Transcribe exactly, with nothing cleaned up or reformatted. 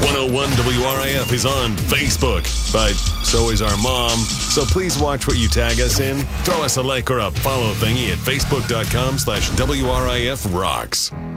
one oh one W R I F is on Facebook, but so is our mom. So please watch what you tag us in. Throw us a like or a follow thingy at facebook.com slash WRIF rocks.